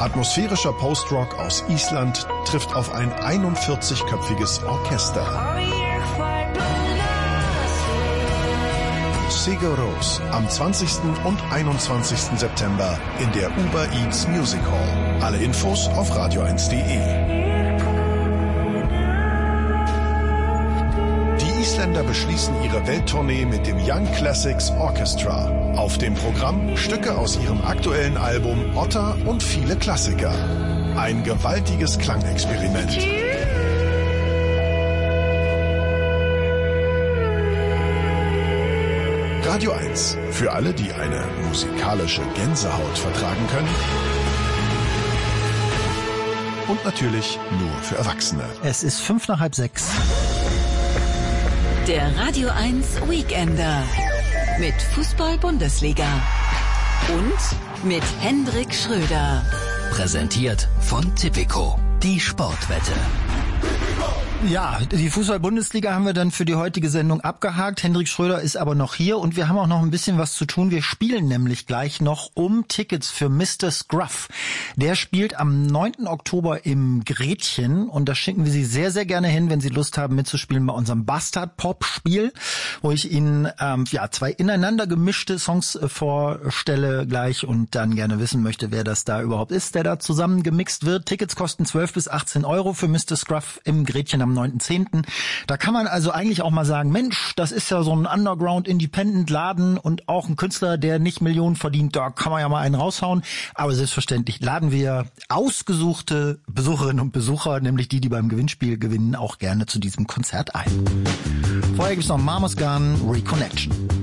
Atmosphärischer Post-Rock aus Island trifft auf ein 41-köpfiges Orchester. Sigur Rós am 20. und 21. September in der Uber Eats Music Hall. Alle Infos auf radio1.de. Die Isländer beschließen ihre Welttournee mit dem Young Classics Orchestra. Auf dem Programm Stücke aus ihrem aktuellen Album Otter und viele Klassiker. Ein gewaltiges Klangexperiment. Radio 1. Für alle, die eine musikalische Gänsehaut vertragen können. Und natürlich nur für Erwachsene. Es ist 5:05. Der Radio 1 Weekender. Mit Fußball-Bundesliga. Und mit Hendrik Schröder. Präsentiert von Tipico. Die Sportwette. Ja, die Fußball-Bundesliga haben wir dann für die heutige Sendung abgehakt. Hendrik Schröder ist aber noch hier und wir haben auch noch ein bisschen was zu tun. Wir spielen nämlich gleich noch um Tickets für Mr. Scruff. Der spielt am 9. Oktober im Gretchen und da schicken wir Sie sehr, sehr gerne hin, wenn Sie Lust haben mitzuspielen bei unserem Bastard-Pop-Spiel, wo ich Ihnen zwei ineinander gemischte Songs vorstelle gleich und dann gerne wissen möchte, wer das da überhaupt ist, der da zusammen gemixt wird. Tickets kosten 12 bis 18 Euro für Mr. Scruff im Gretchen am 9.10. Da kann man also eigentlich auch mal sagen, Mensch, das ist ja so ein Underground-Independent-Laden und auch ein Künstler, der nicht Millionen verdient, da kann man ja mal einen raushauen. Aber selbstverständlich laden wir ausgesuchte Besucherinnen und Besucher, nämlich die beim Gewinnspiel gewinnen, auch gerne zu diesem Konzert ein. Vorher gibt's noch Mama's Gun, Reconnection.